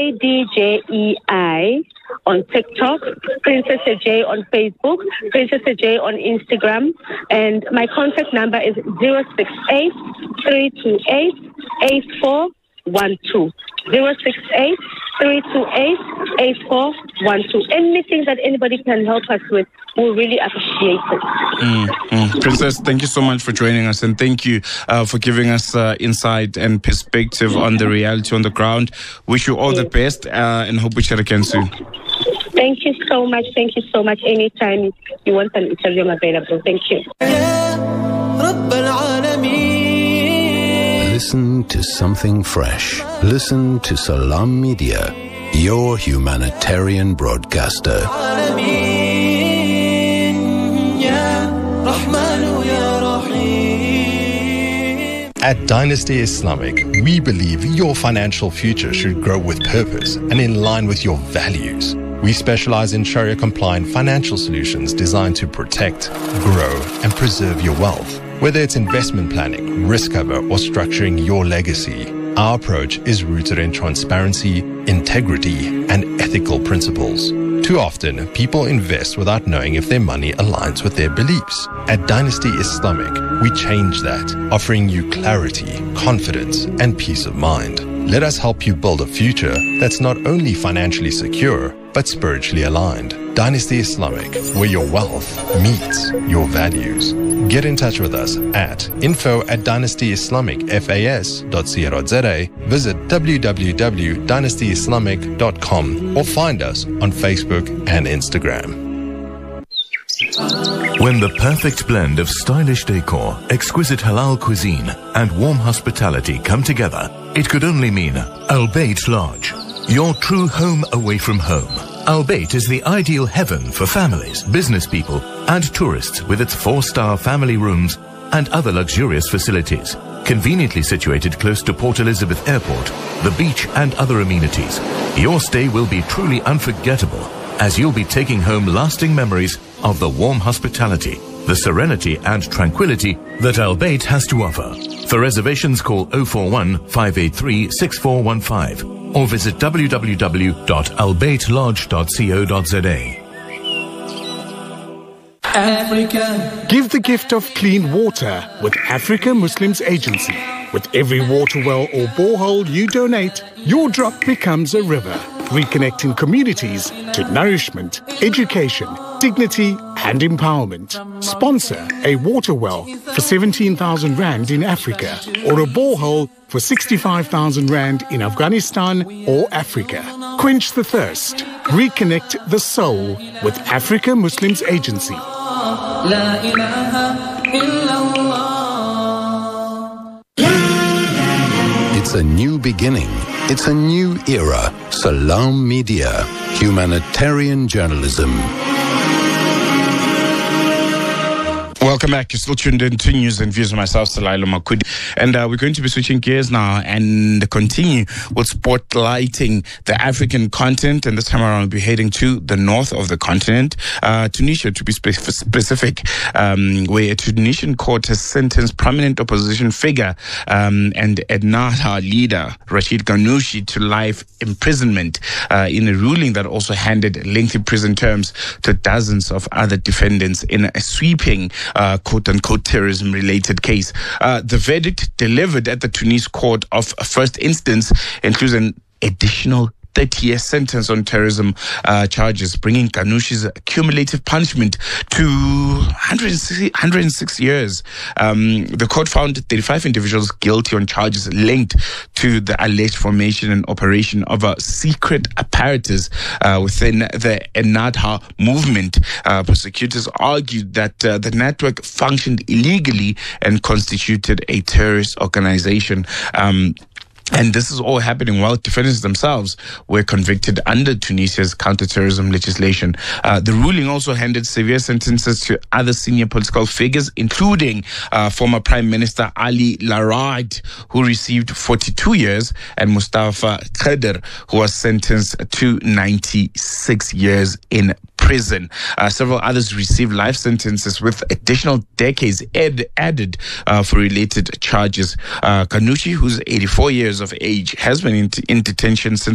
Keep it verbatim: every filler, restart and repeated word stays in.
A D J E I on TikTok, Princess J on Facebook, Princess J on Instagram, and my contact number is zero six eight, three two eight, eight four one two. zero six eight, three two eight, eight four one two. Anything that anybody can help us with, we'll really appreciate it. Mm, mm. Princess, thank you so much for joining us, and thank you uh, for giving us uh, insight and perspective on the reality on the ground. Wish you all yes. the best uh, and hope we chat again soon. Thank you so much. Thank you so much. Anytime you want an interview, I'm available. Thank you. Listen to something fresh. Listen to Salam Media, your humanitarian broadcaster. At Dynasty Islamic, we believe your financial future should grow with purpose and in line with your values. We specialize in Sharia-compliant financial solutions designed to protect, grow, and preserve your wealth. Whether it's investment planning, risk cover, or structuring your legacy, our approach is rooted in transparency, integrity, and ethical principles. Too often, people invest without knowing if their money aligns with their beliefs. At Dynasty Islamic, we change that, offering you clarity, confidence, and peace of mind. Let us help you build a future that's not only financially secure, but spiritually aligned. Dynasty Islamic, where your wealth meets your values. Get in touch with us at info at dynasty islamic fas dot co dot za, visit w w w dot dynasty islamic dot com, or find us on Facebook and Instagram. When the perfect blend of stylish decor, exquisite halal cuisine, and warm hospitality come together, it could only mean Al Bayt Lodge, your true home away from home. Al Bayt is the ideal heaven for families, business people, and tourists, with its four-star family rooms and other luxurious facilities. Conveniently situated close to Port Elizabeth Airport, the beach, and other amenities, your stay will be truly unforgettable, as you'll be taking home lasting memories of the warm hospitality, the serenity and tranquility that Al Bayt has to offer. For reservations, call zero four one, five eight three, six four one five or visit w w w dot al bayt lodge dot co dot za. Africa. Give the gift of clean water with Africa Muslims Agency. With every water well or borehole you donate, your drop becomes a river, reconnecting communities to nourishment, education, dignity and empowerment. Sponsor a water well for seventeen thousand rand in Africa, or a borehole for sixty-five thousand rand in Afghanistan or Africa. Quench the thirst. Reconnect the soul with Africa Muslims Agency. La ilaha illallah. It's a new beginning. It's a new era. Salam Media, humanitarian journalism. Welcome back. You're still tuned in to News and Views with myself, Salailo Makudi. And uh, we're going to be switching gears now and continue with spotlighting the African continent. And this time around, we'll be heading to the north of the continent, uh, Tunisia to be spe- specific, um, where a Tunisian court has sentenced prominent opposition figure um, and Ennahda leader Rachid Ghannouchi to life imprisonment uh, in a ruling that also handed lengthy prison terms to dozens of other defendants in a sweeping Uh, quote-unquote terrorism-related case. Uh, the verdict delivered at the Tunis court of first instance includes an additional thirty-year sentence on terrorism uh, charges, bringing Ghannouchi's cumulative punishment to one hundred six years. Um, the court found thirty-five individuals guilty on charges linked to the alleged formation and operation of a secret apparatus uh, within the Ennahda movement. Uh, prosecutors argued that uh, the network functioned illegally and constituted a terrorist organization. Um, And this is all happening while defendants themselves were convicted under Tunisia's counterterrorism legislation. Uh, the ruling also handed severe sentences to other senior political figures, including uh, former Prime Minister Ali Larad, who received forty-two years, and Mustafa Khadr, who was sentenced to ninety-six years in prison. Uh, several others received life sentences with additional decades ed- added uh, for related charges. Uh, Ghannouchi, who's eighty-four years of age, has been in, t- in detention since